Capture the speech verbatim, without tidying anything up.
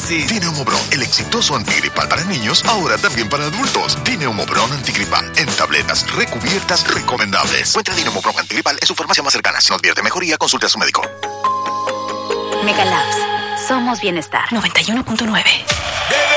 dosis. Dineumobron, el exitoso antigripal para niños, ahora también para adultos. Dineumobron antigripal, en tabletas recubiertas recomendables. Encuentra Dineumobron antigripal en su farmacia más cercana. Si no advierte mejoría, consulte a su médico. Megalabs. Somos bienestar. noventa y uno punto nueve.